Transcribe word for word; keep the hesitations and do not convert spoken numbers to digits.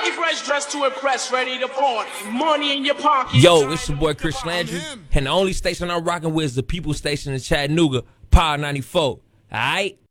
Funky fresh dressed to impress, ready to party. Money in your pocket. Yo, it's your boy Chris Landry, and the only station I'm rocking with is the People Station in Chattanooga, Power ninety-four. Alright?